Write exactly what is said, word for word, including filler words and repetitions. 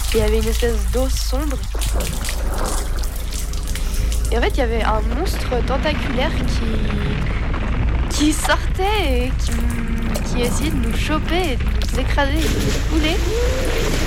Et il y avait une espèce d'eau sombre. Et en fait, il y avait un monstre tentaculaire qui, qui sortait et qui, qui essayait de nous choper et de nous écraser et de nous couler.